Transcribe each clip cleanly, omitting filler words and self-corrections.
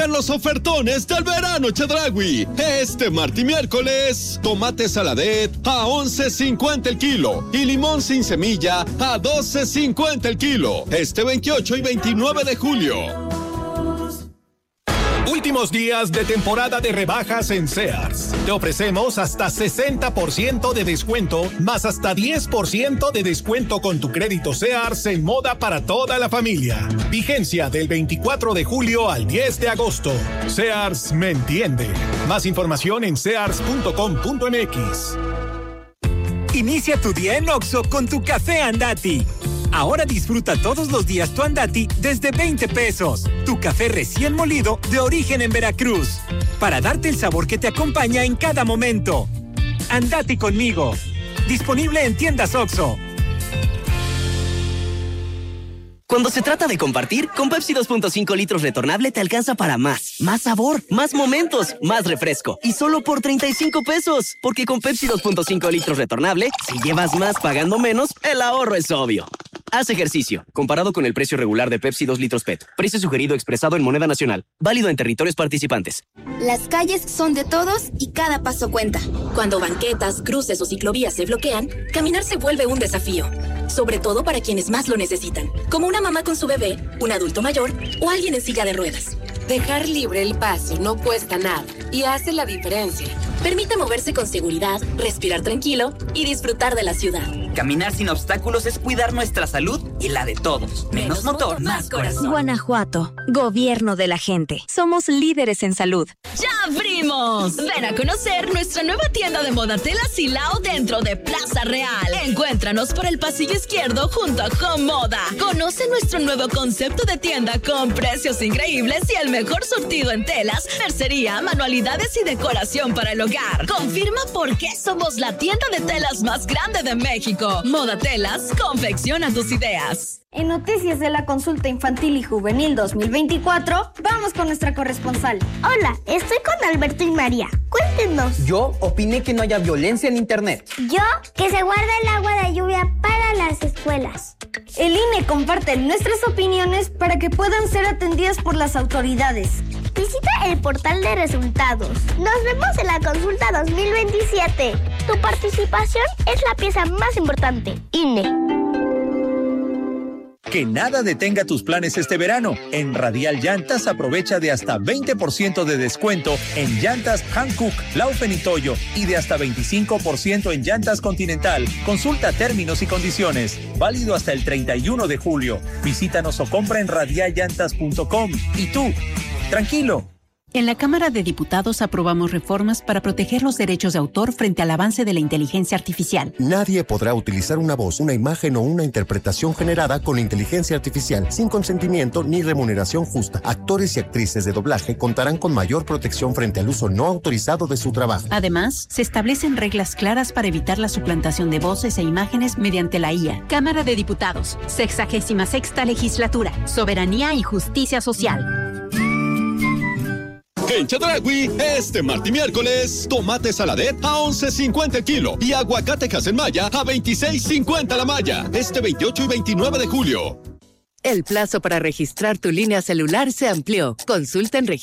Llegan los ofertones del verano Chedraui. Este martes y miércoles, tomate saladet a $11.50 el kilo y limón sin semilla a $12.50 el kilo. Este 28 y 29 de julio. Últimos días de temporada de rebajas en Sears. Te ofrecemos hasta 60% de descuento, más hasta 10% de descuento con tu crédito Sears en moda para toda la familia. Vigencia del 24 de julio al 10 de agosto. Sears me entiende. Más información en sears.com.mx. Inicia tu día en Oxxo con tu café Andati. Ahora disfruta todos los días tu Andati desde 20 pesos. Tu café recién molido de origen en Veracruz. Para darte el sabor que te acompaña en cada momento. Andati conmigo. Disponible en tiendas Oxxo. Cuando se trata de compartir, con Pepsi 2.5 litros retornable te alcanza para más. Más sabor, más momentos, más refresco. Y solo por 35 pesos. Porque con Pepsi 2.5 litros retornable, si llevas más pagando menos, el ahorro es obvio. Haz ejercicio. Comparado con el precio regular de Pepsi 2 litros PET. Precio sugerido expresado en moneda nacional. Válido en territorios participantes. Las calles son de todos y cada paso cuenta. Cuando banquetas, cruces o ciclovías se bloquean, caminar se vuelve un desafío. Sobre todo para quienes más lo necesitan. Como una mamá con su bebé, un adulto mayor o alguien en silla de ruedas. Dejar libre el paso no cuesta nada y hace la diferencia. Permite moverse con seguridad, respirar tranquilo y disfrutar de la ciudad. Caminar sin obstáculos es cuidar nuestra salud y la de todos. Menos motor, más corazón. Guanajuato, gobierno de la gente. Somos líderes en salud. ¡Ya abrimos! Ven a conocer nuestra nueva tienda de moda tela Silao dentro de Plaza Real. Encuéntranos por el pasillo izquierdo junto a Comoda. Conoce nuestro nuevo concepto de tienda con precios increíbles y el mejor surtido en telas, mercería, manualidades y decoración para el hogar. Confirma por qué somos la tienda de telas más grande de México. Moda Telas, confecciona tus ideas. En Noticias de la Consulta Infantil y Juvenil 2024, vamos con nuestra corresponsal. Hola, estoy con Alberto y María. Cuéntenos. Yo opiné que no haya violencia en internet. Yo, que se guarda el agua de lluvia para las escuelas. El INE comparte nuestras opiniones para que puedan ser atendidas por las autoridades. Visita el portal de resultados. Nos vemos en la consulta 2027. Tu participación es la pieza más importante. INE. Que nada detenga tus planes este verano. En Radial Llantas aprovecha de hasta 20% de descuento en llantas Hankook, Laufen y Toyo y de hasta 25% en llantas Continental. Consulta términos y condiciones. Válido hasta el 31 de julio. Visítanos o compra en radialllantas.com. ¿Y tú? Tranquilo. En la Cámara de Diputados aprobamos reformas para proteger los derechos de autor frente al avance de la inteligencia artificial. Nadie podrá utilizar una voz, una imagen o una interpretación generada con inteligencia artificial sin consentimiento ni remuneración justa. Actores y actrices de doblaje contarán con mayor protección frente al uso no autorizado de su trabajo. Además, se establecen reglas claras para evitar la suplantación de voces e imágenes mediante la IA. Cámara de Diputados, 66ª Legislatura, Soberanía y Justicia Social. En Chedraui, este martes y miércoles, tomate saladet a $11.50 el kilo y aguacate Haselmaya a $26.50 la malla. Este 28 y 29 de julio. El plazo para registrar tu línea celular se amplió. Consulta en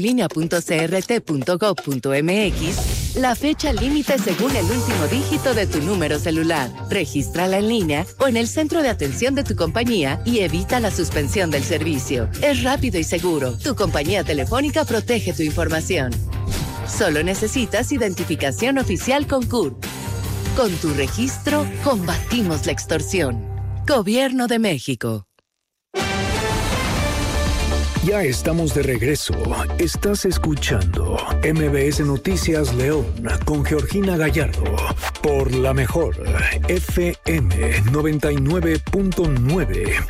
registratulinea.crt.gov.mx la fecha límite según el último dígito de tu número celular. Regístrala en línea o en el centro de atención de tu compañía y evita la suspensión del servicio. Es rápido y seguro. Tu compañía telefónica protege tu información. Solo necesitas identificación oficial con CURP. Con tu registro, combatimos la extorsión. Gobierno de México. Ya estamos de regreso. Estás escuchando MBS Noticias León con Georgina Gallardo por la mejor FM 99.9.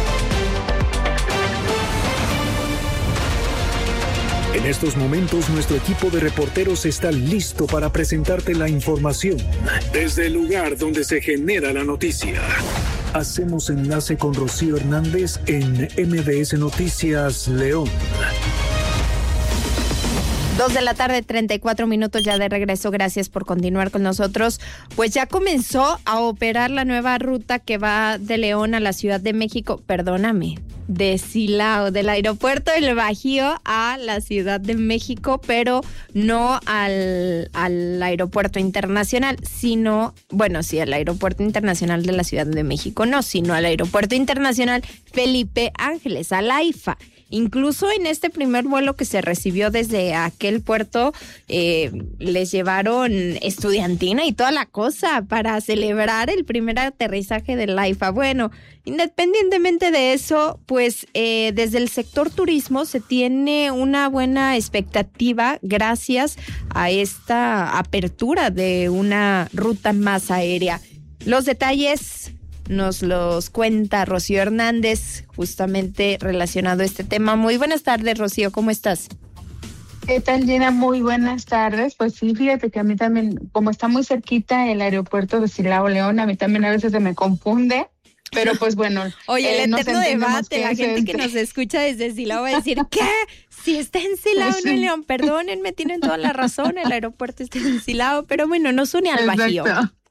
En estos momentos, nuestro equipo de reporteros está listo para presentarte la información desde el lugar donde se genera la noticia. Hacemos enlace con Rocío Hernández en MBS Noticias León. 2:34 p.m, ya de regreso. Gracias por continuar con nosotros. Pues ya comenzó a operar la nueva ruta que va de León a la Ciudad de México, de Silao, del aeropuerto del Bajío a la Ciudad de México, pero no al aeropuerto internacional, sino, al aeropuerto internacional de la Ciudad de México no, sino al aeropuerto internacional Felipe Ángeles, al AIFA. Incluso en este primer vuelo que se recibió desde aquel puerto, les llevaron estudiantina y toda la cosa para celebrar el primer aterrizaje del AIFA. Bueno, independientemente de eso, pues desde el sector turismo se tiene una buena expectativa gracias a esta apertura de una ruta más aérea. Los detalles nos los cuenta Rocío Hernández, justamente relacionado a este tema. Muy buenas tardes, Rocío, ¿cómo estás? ¿Qué tal, Gina? Muy buenas tardes. Pues sí, fíjate que a mí también, como está muy cerquita el aeropuerto de Silao, León, a mí también a veces se me confunde, pero pues bueno. Oye, el eterno debate, la gente que nos escucha desde Silao va a decir, ¿qué? Si está en Silao, no en León, perdónenme, tienen toda la razón, el aeropuerto está en Silao, pero bueno, nos une al Bajío.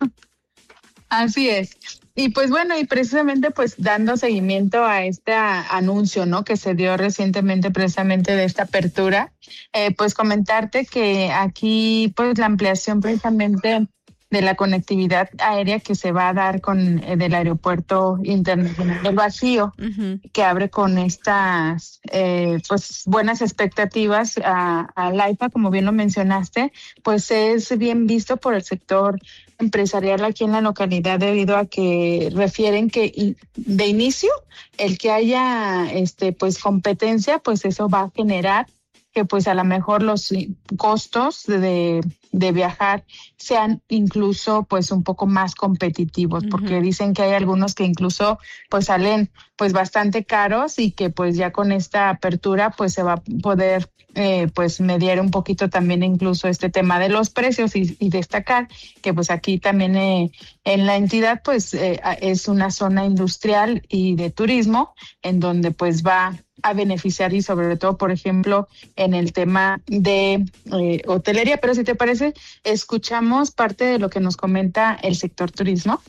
Así es. Y pues bueno, y precisamente pues dando seguimiento a este anuncio, ¿no?, que se dio recientemente precisamente de esta apertura, pues comentarte que aquí pues la ampliación precisamente de la conectividad aérea que se va a dar con del aeropuerto internacional del Bajío, que abre con estas pues buenas expectativas al AIFA, como bien lo mencionaste, pues es bien visto por el sector empresarial aquí en la localidad, debido a que refieren que de inicio el que haya pues competencia, pues eso va a generar que pues a lo mejor los costos de viajar sean incluso pues un poco más competitivos, porque dicen que hay algunos que incluso pues salen pues bastante caros y que pues ya con esta apertura pues se va a poder pues mediar un poquito también incluso este tema de los precios y destacar que pues aquí también en la entidad pues es una zona industrial y de turismo en donde pues va a beneficiar y sobre todo, por ejemplo, en el tema de hotelería. Pero si te parece, escuchamos parte de lo que nos comenta el sector turismo.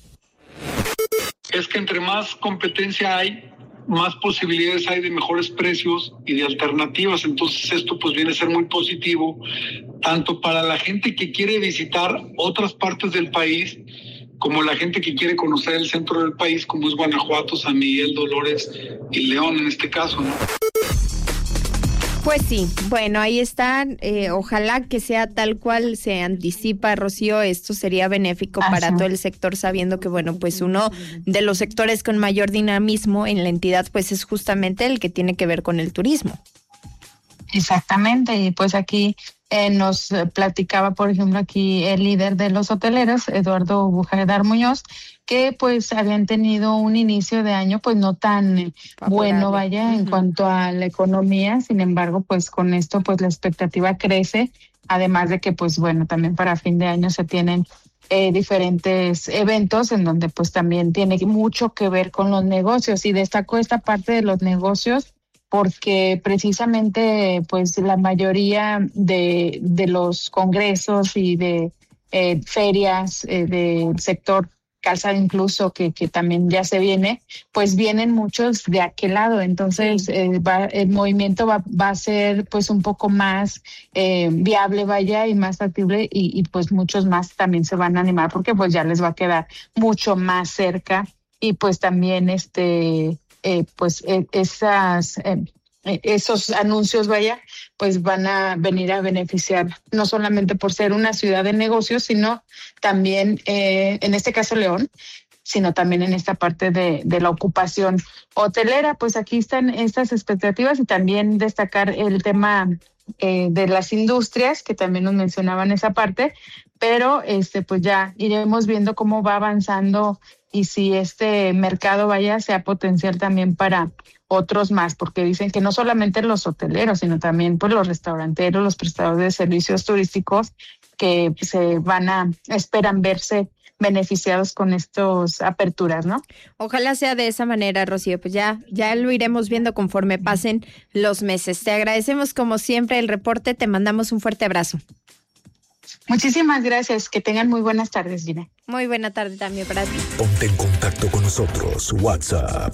Es que entre más competencia hay, más posibilidades hay de mejores precios y de alternativas. Entonces esto pues viene a ser muy positivo, tanto para la gente que quiere visitar otras partes del país, como la gente que quiere conocer el centro del país, como es Guanajuato, San Miguel, Dolores y León en este caso, ¿no? Pues sí, bueno, ahí están. Ojalá que sea tal cual se anticipa, Rocío. Esto sería benéfico para todo el sector, sabiendo que, bueno, pues uno de los sectores con mayor dinamismo en la entidad, pues es justamente el que tiene que ver con el turismo. Exactamente, y pues aquí nos platicaba, por ejemplo, aquí el líder de los hoteleros, Eduardo Bujaredar Muñoz, que pues habían tenido un inicio de año pues no tan bueno, en cuanto a la economía. Sin embargo, pues con esto pues la expectativa crece, además de que pues bueno, también para fin de año se tienen diferentes eventos en donde pues también tiene mucho que ver con los negocios, y destacó esta parte de los negocios porque precisamente pues la mayoría de los congresos y de ferias del sector casa incluso que también ya se viene, pues vienen muchos de aquel lado. Entonces el movimiento va a ser pues un poco más viable, y más factible, y pues muchos más también se van a animar porque pues ya les va a quedar mucho más cerca, y pues también pues esos anuncios pues van a venir a beneficiar no solamente por ser una ciudad de negocios, sino también en este caso León, sino también en esta parte de la ocupación hotelera. Pues aquí están estas expectativas, y también destacar el tema de las industrias, que también nos mencionaban esa parte, pero pues ya iremos viendo cómo va avanzando y si este mercado sea potencial también para otros más, porque dicen que no solamente los hoteleros, sino también pues los restauranteros, los prestadores de servicios turísticos, que esperan verse beneficiados con estas aperturas, ¿no? Ojalá sea de esa manera, Rocío. Pues ya lo iremos viendo conforme pasen los meses. Te agradecemos como siempre el reporte, te mandamos un fuerte abrazo. Muchísimas gracias, que tengan muy buenas tardes, Gina. Muy buena tarde también para ti. Ponte en contacto con nosotros. WhatsApp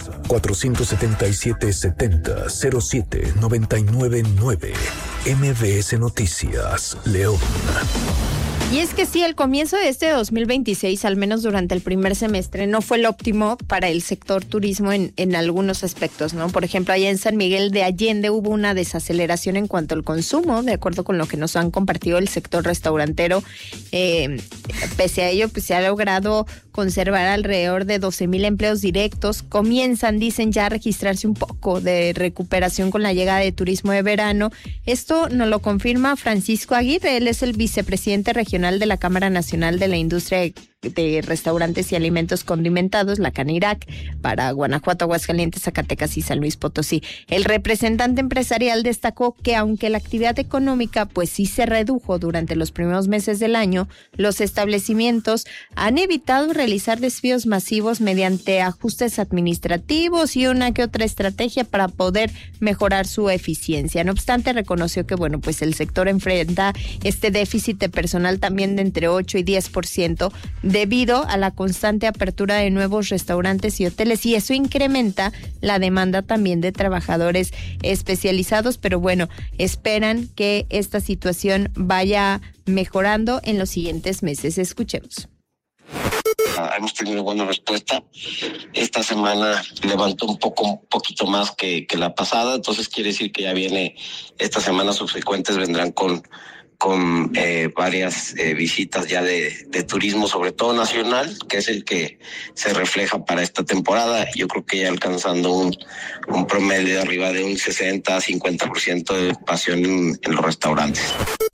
477-70-07-999. MBS Noticias, León. Y es que sí, el comienzo de este 2026, al menos durante el primer semestre, no fue el óptimo para el sector turismo en algunos aspectos, ¿no? Por ejemplo, allá en San Miguel de Allende hubo una desaceleración en cuanto al consumo, de acuerdo con lo que nos han compartido el sector restaurantero. Pese a ello, pues se ha logrado conservar alrededor de 12,000 empleos directos. Comienzan, dicen, ya a registrarse un poco de recuperación con la llegada de turismo de verano. Esto nos lo confirma Francisco Aguirre, él es el vicepresidente regional de la Cámara Nacional de la Industria de Restaurantes y Alimentos Condimentados, la CANIRAC, para Guanajuato, Aguascalientes, Zacatecas y San Luis Potosí. El representante empresarial destacó que aunque la actividad económica pues sí se redujo durante los primeros meses del año, los establecimientos han evitado realizar desvíos masivos mediante ajustes administrativos y una que otra estrategia para poder mejorar su eficiencia. No obstante, reconoció que bueno, pues el sector enfrenta este déficit de personal también de entre 8 y 10%, debido a la constante apertura de nuevos restaurantes y hoteles, y eso incrementa la demanda también de trabajadores especializados, pero bueno, esperan que esta situación vaya mejorando en los siguientes meses. Escuchemos. Hemos tenido buena respuesta. Esta semana levantó un poquito más que la pasada, entonces quiere decir que ya viene, estas semanas subsecuentes vendrán con varias visitas ya de turismo, sobre todo nacional, que es el que se refleja para esta temporada. Yo creo que ya alcanzando un promedio de arriba de un 60-50% de ocupación en los restaurantes.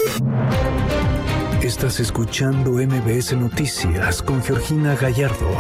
Estás escuchando MBS Noticias con Georgina Gallardo.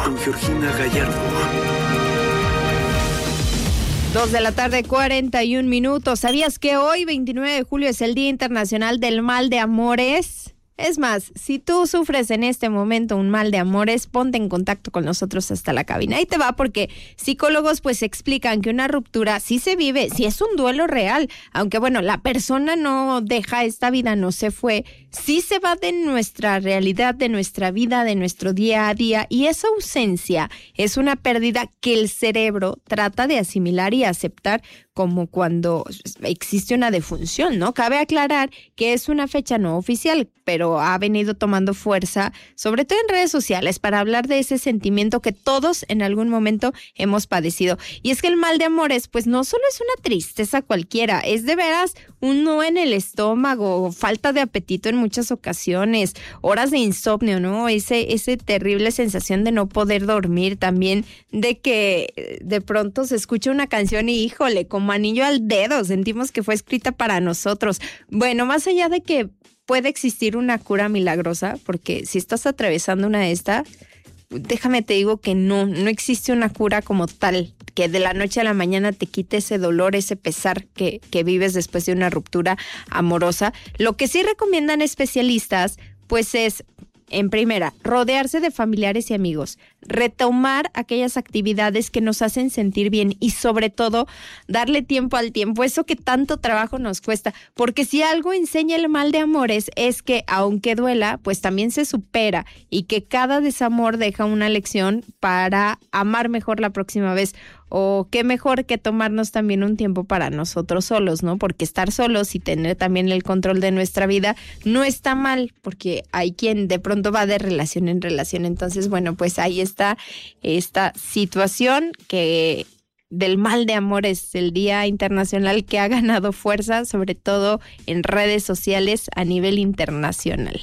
2:41 p.m. ¿Sabías que hoy, 29 de julio, es el Día Internacional del Mal de Amores? Es más, si tú sufres en este momento un mal de amores, ponte en contacto con nosotros hasta la cabina. Ahí te va, porque psicólogos pues explican que una ruptura sí se vive, sí es un duelo real, aunque bueno, la persona no deja esta vida, no se fue, sí se va de nuestra realidad, de nuestra vida, de nuestro día a día, y esa ausencia es una pérdida que el cerebro trata de asimilar y aceptar como cuando existe una defunción, ¿no? Cabe aclarar que es una fecha no oficial, pero ha venido tomando fuerza, sobre todo en redes sociales, para hablar de ese sentimiento que todos en algún momento hemos padecido. Y es que el mal de amores, pues no solo es una tristeza cualquiera, es de veras un nudo en el estómago, falta de apetito en muchas ocasiones, horas de insomnio, ¿no? Ese terrible sensación de no poder dormir, también de que de pronto se escucha una canción y híjole, como anillo al dedo, sentimos que fue escrita para nosotros. Bueno, más allá de que puede existir una cura milagrosa, porque si estás atravesando una de estas, déjame te digo que no existe una cura como tal, que de la noche a la mañana te quite ese dolor, ese pesar que vives después de una ruptura amorosa. Lo que sí recomiendan especialistas, pues es, en primera, rodearse de familiares y amigos, retomar aquellas actividades que nos hacen sentir bien y sobre todo darle tiempo al tiempo, eso que tanto trabajo nos cuesta, porque si algo enseña el mal de amores es que aunque duela, pues también se supera y que cada desamor deja una lección para amar mejor la próxima vez. O qué mejor que tomarnos también un tiempo para nosotros solos, ¿no? Porque estar solos y tener también el control de nuestra vida no está mal, porque hay quien de pronto va de relación en relación. Entonces, bueno, pues ahí está esta situación que del mal de amor es el Día Internacional que ha ganado fuerza, sobre todo en redes sociales a nivel internacional.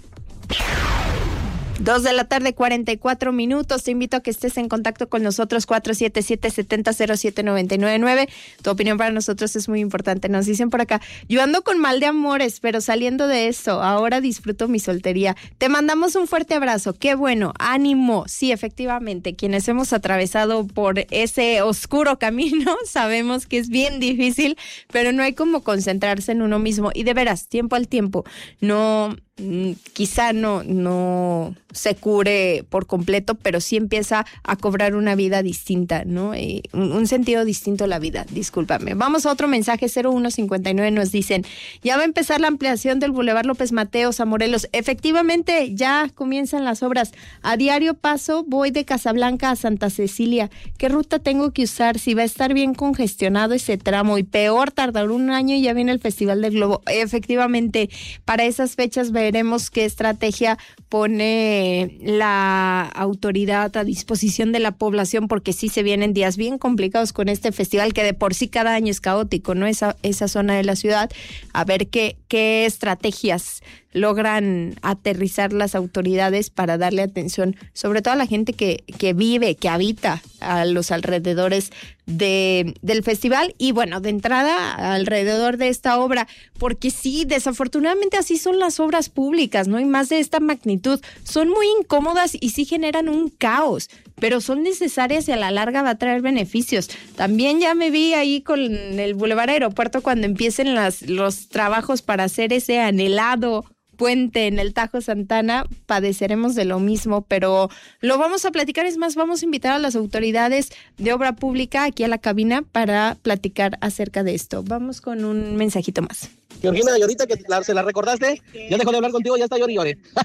2:44 p.m. Te invito a que estés en contacto con nosotros, 477-70-07-999. Tu opinión para nosotros es muy importante. Nos dicen por acá, yo ando con mal de amores, pero saliendo de eso, ahora disfruto mi soltería. Te mandamos un fuerte abrazo. Qué bueno, ánimo. Sí, efectivamente, quienes hemos atravesado por ese oscuro camino, sabemos que es bien difícil, pero no hay como concentrarse en uno mismo. Y de veras, tiempo al tiempo, no quizá no se cure por completo, pero sí empieza a cobrar una vida distinta, ¿no? Un sentido distinto a la vida, discúlpame. Vamos a otro mensaje, 0159 nos dicen, ya va a empezar la ampliación del Boulevard López Mateos a Morelos. Efectivamente, ya comienzan las obras. A diario paso, voy de Casablanca a Santa Cecilia. ¿Qué ruta tengo que usar? Si va a estar bien congestionado ese tramo, y peor, tardar un año y ya viene el Festival del Globo. Efectivamente, para esas fechas veremos qué estrategia pone la autoridad a disposición de la población, porque sí se vienen días bien complicados con este festival, que de por sí cada año es caótico, ¿no? Esa zona de la ciudad. A ver qué estrategias logran aterrizar las autoridades para darle atención, sobre todo a la gente que vive, que habita a los alrededores del festival. Y bueno, de entrada alrededor de esta obra, porque sí, desafortunadamente así son las obras públicas, ¿no? Y más de esta magnitud, son muy incómodas y sí generan un caos, pero son necesarias y a la larga va a traer beneficios. También ya me vi ahí con el Boulevard Aeropuerto cuando empiecen los trabajos para hacer ese anhelado puente en el Tajo Santana. Padeceremos de lo mismo, pero lo vamos a platicar. Es más, vamos a invitar a las autoridades de obra pública aquí a la cabina para platicar acerca de esto. Vamos con un mensajito más. Georgina, y ahorita que se la recordaste, ya dejó de hablar contigo, ya está llori.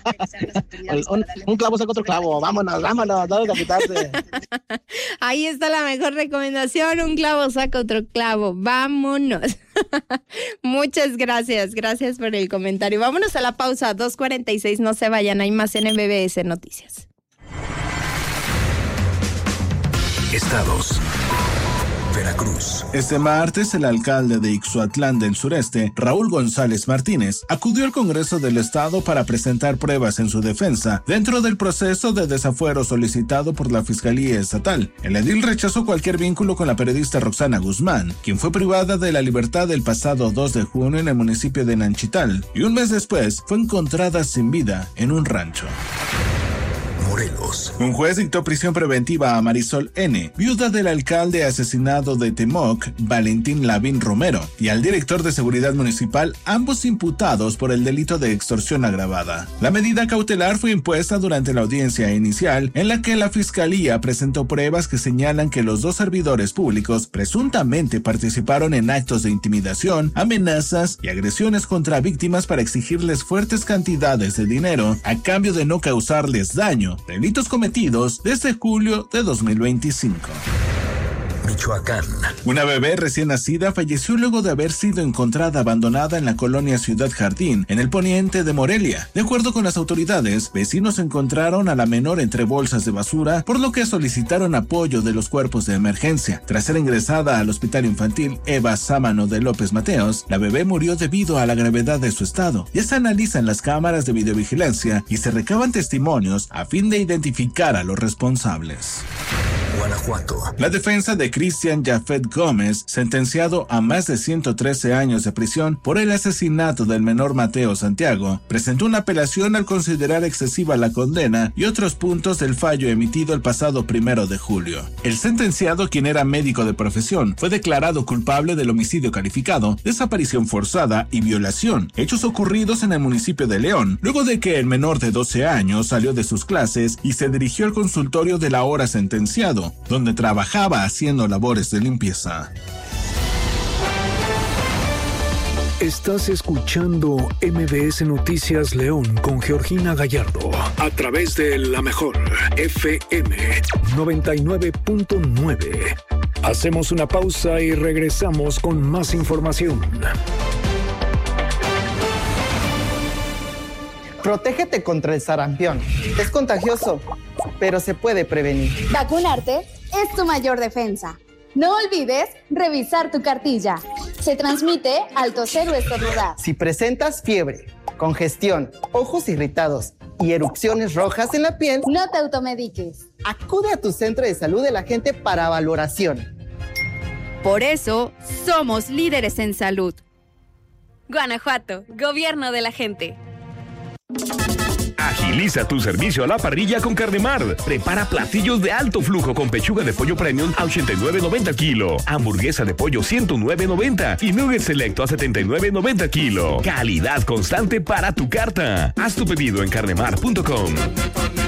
Un clavo saca otro clavo, vámonos, dale a quitarse. Ahí está la mejor recomendación, un clavo saca otro clavo, vámonos. Muchas gracias por el comentario. Vámonos a la pausa, 2:46, no se vayan, hay más en MBS Noticias. Estados. Veracruz. Este martes, el alcalde de Ixhuatlán del Sureste, Raúl González Martínez, acudió al Congreso del Estado para presentar pruebas en su defensa dentro del proceso de desafuero solicitado por la Fiscalía Estatal. El edil rechazó cualquier vínculo con la periodista Roxana Guzmán, quien fue privada de la libertad el pasado 2 de junio en el municipio de Nanchital y un mes después fue encontrada sin vida en un rancho. Morelos. Un juez dictó prisión preventiva a Marisol N., viuda del alcalde asesinado de Temoc, Valentín Lavín Romero, y al director de seguridad municipal, ambos imputados por el delito de extorsión agravada. La medida cautelar fue impuesta durante la audiencia inicial, en la que la fiscalía presentó pruebas que señalan que los dos servidores públicos presuntamente participaron en actos de intimidación, amenazas y agresiones contra víctimas para exigirles fuertes cantidades de dinero a cambio de no causarles daño, delitos cometidos desde julio de 2025. Michoacán. Una bebé recién nacida falleció luego de haber sido encontrada abandonada en la colonia Ciudad Jardín, en el poniente de Morelia. De acuerdo con las autoridades, vecinos encontraron a la menor entre bolsas de basura, por lo que solicitaron apoyo de los cuerpos de emergencia. Tras ser ingresada al Hospital Infantil Eva Sámano de López Mateos, la bebé murió debido a la gravedad de su estado. Ya se analizan las cámaras de videovigilancia y se recaban testimonios a fin de identificar a los responsables. Guanajuato. La defensa de Cristian Jafet Gómez, sentenciado a más de 113 años de prisión por el asesinato del menor Mateo Santiago, presentó una apelación al considerar excesiva la condena y otros puntos del fallo emitido el pasado 1 de julio. El sentenciado, quien era médico de profesión, fue declarado culpable del homicidio calificado, desaparición forzada y violación, hechos ocurridos en el municipio de León, luego de que el menor de 12 años salió de sus clases y se dirigió al consultorio del ahora sentenciado, donde trabajaba haciendo labores de limpieza. Estás escuchando MBS Noticias León con Georgina Gallardo a través de La Mejor FM 99.9. Hacemos una pausa y regresamos con más información. Protégete contra el sarampión. Es contagioso, pero se puede prevenir. Vacunarte es tu mayor defensa. No olvides revisar tu cartilla. Se transmite al toser o estornudar. Si presentas fiebre, congestión, ojos irritados y erupciones rojas en la piel, no te automediques. Acude a tu centro de salud de la gente para valoración. Por eso, somos líderes en salud. Guanajuato, gobierno de la gente. Agiliza tu servicio a la parrilla con Carnemar. Prepara platillos de alto flujo con pechuga de pollo premium a 89.90 kilo, hamburguesa de pollo 109.90 y nugget selecto a 79.90 kilo. Calidad constante para tu carta. Haz tu pedido en carnemar.com.